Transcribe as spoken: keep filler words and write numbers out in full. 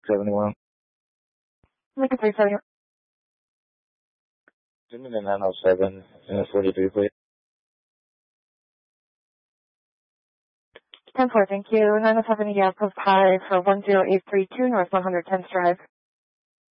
seventy-one. Lincoln three seventy. Send me the nine oh seven and forty-three, please. ten four, thank you. nine oh seven, yeah, post high for one zero eight three two North one hundred tenth Drive.